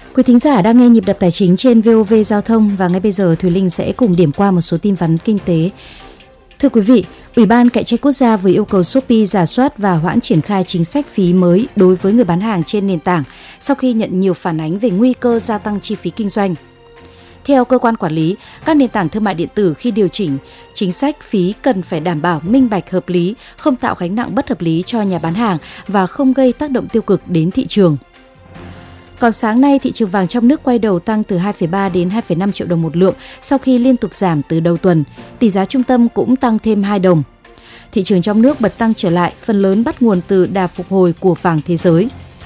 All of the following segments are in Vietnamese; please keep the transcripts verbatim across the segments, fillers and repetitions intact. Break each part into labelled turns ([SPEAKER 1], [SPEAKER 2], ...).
[SPEAKER 1] Quý thính giả đang nghe nhịp đập tài chính trên vê o vê Giao thông và ngay bây giờ Thùy Linh sẽ cùng điểm qua một số tin vắn kinh tế. Thưa quý vị, Ủy ban Cạnh tranh Quốc gia vừa yêu cầu Shopee rà soát và hoãn triển khai chính sách phí mới đối với người bán hàng trên nền tảng sau khi nhận nhiều phản ánh về nguy cơ gia tăng chi phí kinh doanh. Theo cơ quan quản lý, các nền tảng thương mại điện tử khi điều chỉnh chính sách phí cần phải đảm bảo minh bạch hợp lý, không tạo gánh nặng bất hợp lý cho nhà bán hàng và không gây tác động tiêu cực đến thị trường. Còn sáng nay, thị trường vàng trong nước quay đầu tăng từ hai phẩy ba đến hai phẩy năm triệu đồng một lượng sau khi liên tục giảm từ đầu tuần. Tỷ giá trung tâm cũng tăng thêm hai đồng. Thị trường trong nước bật tăng trở lại, phần lớn bắt nguồn từ đà phục hồi của vàng thế giới.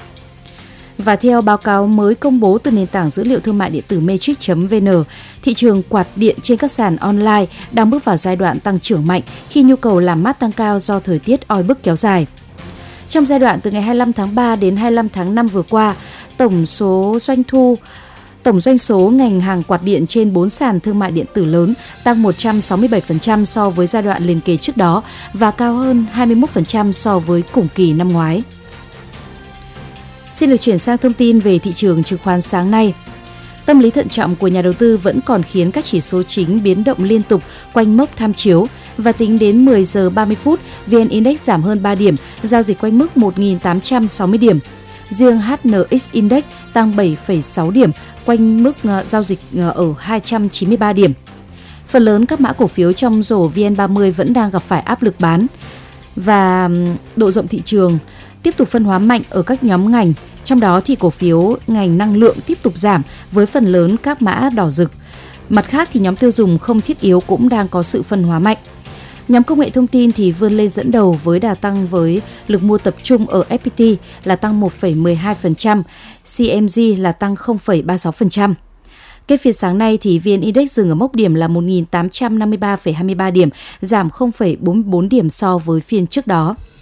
[SPEAKER 1] Và theo báo cáo mới công bố từ nền tảng dữ liệu thương mại điện tử Matrix chấm vê en, thị trường quạt điện trên các sàn online đang bước vào giai đoạn tăng trưởng mạnh khi nhu cầu làm mát tăng cao do thời tiết oi bức kéo dài. Trong giai đoạn từ ngày hai mươi lăm tháng ba đến hai mươi lăm tháng năm vừa qua, tổng số doanh thu Tổng doanh số ngành hàng quạt điện trên bốn sàn thương mại điện tử lớn tăng một trăm sáu mươi bảy phần trăm so với giai đoạn liền kề trước đó và cao hơn hai mươi mốt phần trăm so với cùng kỳ năm ngoái. Xin được chuyển sang thông tin về thị trường chứng khoán sáng nay. Tâm lý thận trọng của nhà đầu tư vẫn còn khiến các chỉ số chính biến động liên tục quanh mốc tham chiếu và tính đến mười giờ ba mươi phút, vê en-Index giảm hơn ba điểm, giao dịch quanh mức một nghìn tám trăm sáu mươi điểm. Riêng hát en ích Index tăng bảy phẩy sáu điểm, quanh mức giao dịch ở hai trăm chín mươi ba điểm. Phần lớn các mã cổ phiếu trong rổ vê en ba mươi vẫn đang gặp phải áp lực bán và độ rộng thị trường tiếp tục phân hóa mạnh ở các nhóm ngành. Trong đó thì cổ phiếu ngành năng lượng tiếp tục giảm với phần lớn các mã đỏ rực. Mặt khác thì nhóm tiêu dùng không thiết yếu cũng đang có sự phân hóa mạnh. Nhóm công nghệ thông tin thì vươn lên dẫn đầu với đà tăng với lực mua tập trung ở ép pê tê là tăng một phẩy mười hai phần trăm, xê em giê là tăng không phẩy ba mươi sáu phần trăm. Kết phiên sáng nay thì vê en-Index dừng ở mốc điểm là một nghìn tám trăm năm mươi ba phẩy hai mươi ba điểm, giảm không phẩy bốn mươi bốn điểm so với phiên trước đó.